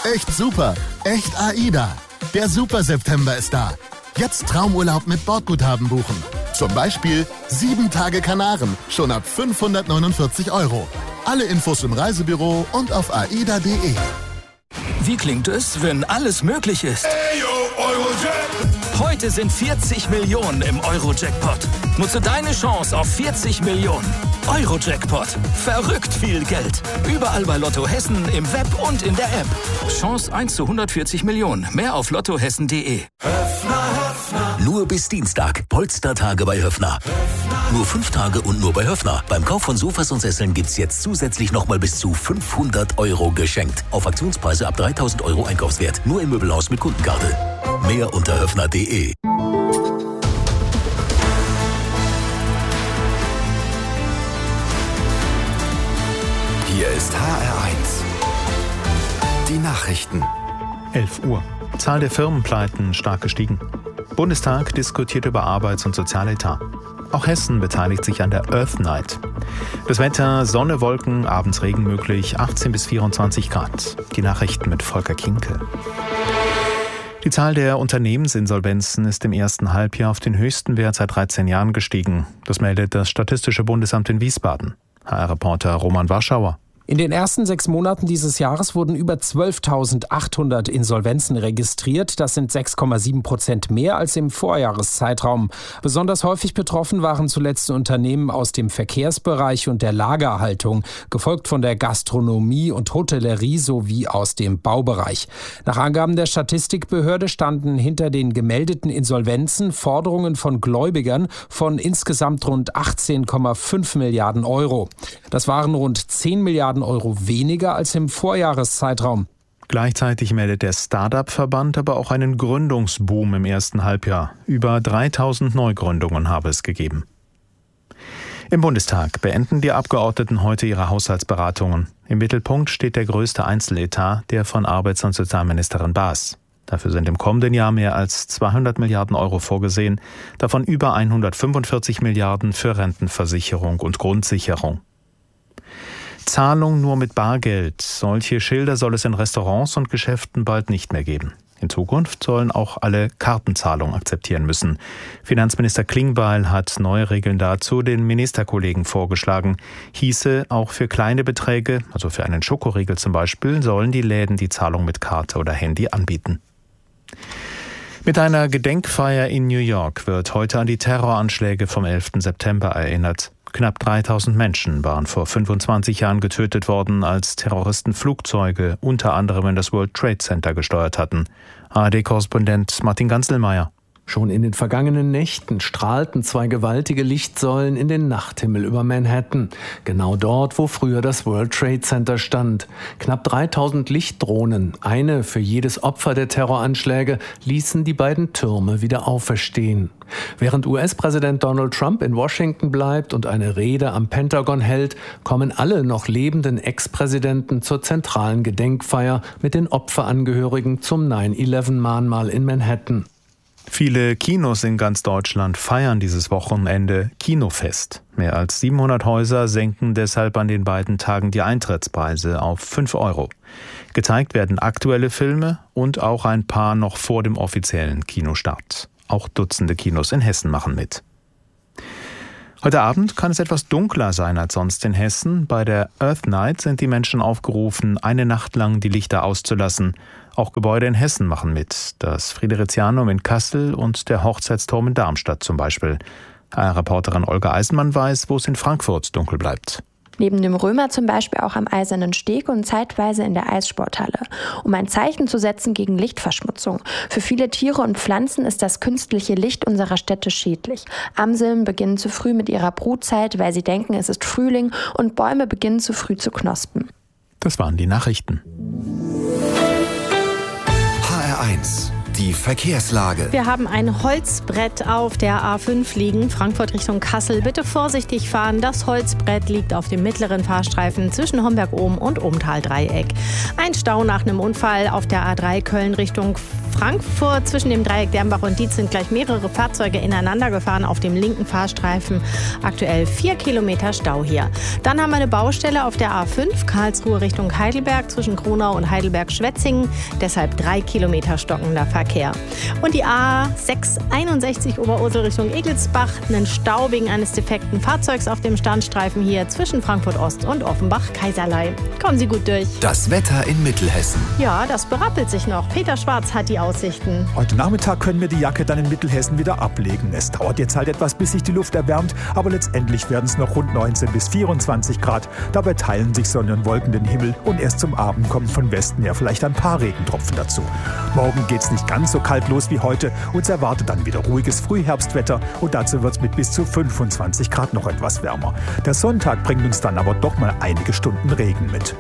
Echt super. Echt AIDA. Der Super September ist da. Jetzt Traumurlaub mit Bordguthaben buchen. Zum Beispiel 7 Tage Kanaren, schon ab 549 €. Alle Infos im Reisebüro und auf aida.de. Wie klingt es, wenn alles möglich ist? Heute sind 40 Millionen im Euro-Jackpot. Nutze deine Chance auf 40 Millionen. Euro-Jackpot. Verrückt viel Geld. Überall bei Lotto Hessen, im Web und in der App. Chance 1 zu 140 Millionen. Mehr auf lottohessen.de. Nur bis Dienstag. Polstertage bei Höffner. Nur 5 Tage und nur bei Höffner. Beim Kauf von Sofas und Sesseln gibt's jetzt zusätzlich nochmal bis zu 500 € geschenkt. Auf Aktionspreise ab 3.000 € Einkaufswert. Nur im Möbelhaus mit Kundenkarte. Mehr unter höffner.de. Hier ist HR1. Die Nachrichten. 11 Uhr. Zahl der Firmenpleiten stark gestiegen. Bundestag diskutiert über Arbeits- und Sozialetat. Auch Hessen beteiligt sich an der Earth Night. Das Wetter, Sonne, Wolken, abends Regen möglich, 18 bis 24 Grad. Die Nachrichten mit Volker Kinke. Die Zahl der Unternehmensinsolvenzen ist im ersten Halbjahr auf den höchsten Wert seit 13 Jahren gestiegen. Das meldet das Statistische Bundesamt in Wiesbaden. HR-Reporter Roman Warschauer. In den ersten 6 Monaten dieses Jahres wurden über 12.800 Insolvenzen registriert. Das sind 6,7% mehr als im Vorjahreszeitraum. Besonders häufig betroffen waren zuletzt Unternehmen aus dem Verkehrsbereich und der Lagerhaltung, gefolgt von der Gastronomie und Hotellerie sowie aus dem Baubereich. Nach Angaben der Statistikbehörde standen hinter den gemeldeten Insolvenzen Forderungen von Gläubigern von insgesamt rund 18,5 Milliarden €. Das waren rund 10 Milliarden € weniger als im Vorjahreszeitraum. Gleichzeitig meldet der Start-up-Verband aber auch einen Gründungsboom im ersten Halbjahr. Über 3.000 Neugründungen habe es gegeben. Im Bundestag beenden die Abgeordneten heute ihre Haushaltsberatungen. Im Mittelpunkt steht der größte Einzeletat, der von Arbeits- und Sozialministerin Baas. Dafür sind im kommenden Jahr mehr als 200 Milliarden € vorgesehen, davon über 145 Milliarden für Rentenversicherung und Grundsicherung. Zahlung nur mit Bargeld. Solche Schilder soll es in Restaurants und Geschäften bald nicht mehr geben. In Zukunft sollen auch alle Kartenzahlung akzeptieren müssen. Finanzminister Klingbeil hat neue Regeln dazu den Ministerkollegen vorgeschlagen. Hieße, auch für kleine Beträge, also für einen Schokoriegel zum Beispiel, sollen die Läden die Zahlung mit Karte oder Handy anbieten. Mit einer Gedenkfeier in New York wird heute an die Terroranschläge vom 11. September erinnert. Knapp 3.000 Menschen waren vor 25 Jahren getötet worden, als Terroristen Flugzeuge unter anderem in das World Trade Center gesteuert hatten. ARD-Korrespondent Martin Ganzelmeier. Schon in den vergangenen Nächten strahlten 2 gewaltige Lichtsäulen in den Nachthimmel über Manhattan. Genau dort, wo früher das World Trade Center stand. Knapp 3.000 Lichtdrohnen, eine für jedes Opfer der Terroranschläge, ließen die beiden Türme wieder auferstehen. Während US-Präsident Donald Trump in Washington bleibt und eine Rede am Pentagon hält, kommen alle noch lebenden Ex-Präsidenten zur zentralen Gedenkfeier mit den Opferangehörigen zum 9/11-Mahnmal in Manhattan. Viele Kinos in ganz Deutschland feiern dieses Wochenende Kinofest. Mehr als 700 Häuser senken deshalb an den beiden Tagen die Eintrittspreise auf 5 €. Gezeigt werden aktuelle Filme und auch ein paar noch vor dem offiziellen Kinostart. Auch Dutzende Kinos in Hessen machen mit. Heute Abend kann es etwas dunkler sein als sonst in Hessen. Bei der Earth Night sind die Menschen aufgerufen, eine Nacht lang die Lichter auszulassen. Auch Gebäude in Hessen machen mit. Das Fridericianum in Kassel und der Hochzeitsturm in Darmstadt zum Beispiel. Reporterin Olga Eisenmann weiß, wo es in Frankfurt dunkel bleibt. Neben dem Römer zum Beispiel auch am Eisernen Steg und zeitweise in der Eissporthalle, um ein Zeichen zu setzen gegen Lichtverschmutzung. Für viele Tiere und Pflanzen ist das künstliche Licht unserer Städte schädlich. Amseln beginnen zu früh mit ihrer Brutzeit, weil sie denken, es ist Frühling, und Bäume beginnen zu früh zu knospen. Das waren die Nachrichten. HR1, die Verkehrslage. Wir haben ein Holzbrett auf der A5 liegen, Frankfurt Richtung Kassel. Bitte vorsichtig fahren. Das Holzbrett liegt auf dem mittleren Fahrstreifen zwischen Homberg-Ohm und Ohmtal-Dreieck. Ein Stau nach einem Unfall auf der A3 Köln Richtung Frankfurt zwischen dem Dreieck Dernbach und Dietz sind gleich mehrere Fahrzeuge ineinander gefahren auf dem linken Fahrstreifen. Aktuell 4 Kilometer Stau hier. Dann haben wir eine Baustelle auf der A5 Karlsruhe Richtung Heidelberg zwischen Kronau und Heidelberg-Schwetzingen. Deshalb 3 Kilometer stockender Verkehr. Und die A6 61 Oberursel Richtung Egelsbach. Einen Stau wegen eines defekten Fahrzeugs auf dem Standstreifen hier zwischen Frankfurt Ost und Offenbach-Kaiserlei. Kommen Sie gut durch. Das Wetter in Mittelhessen. Ja, das berappelt sich noch. Peter Schwarz hat die Aussichten. Heute Nachmittag können wir die Jacke dann in Mittelhessen wieder ablegen. Es dauert jetzt halt etwas, bis sich die Luft erwärmt, aber letztendlich werden es noch rund 19 bis 24 Grad. Dabei teilen sich Sonne und Wolken den Himmel und erst zum Abend kommen von Westen her vielleicht ein paar Regentropfen dazu. Morgen geht's nicht ganz so kalt los wie heute. Uns erwartet dann wieder ruhiges Frühherbstwetter und dazu wird's mit bis zu 25 Grad noch etwas wärmer. Der Sonntag bringt uns dann aber doch mal einige Stunden Regen mit.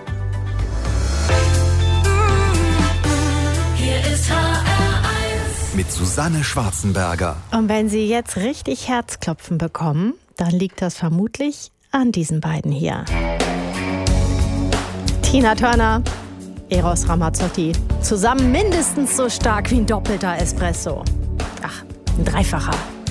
Hier ist HR1 mit Susanne Schwarzenberger. Und wenn Sie jetzt richtig Herzklopfen bekommen, dann liegt das vermutlich an diesen beiden hier. Tina Turner, Eros Ramazzotti. Zusammen mindestens so stark wie ein doppelter Espresso. Ach, ein dreifacher.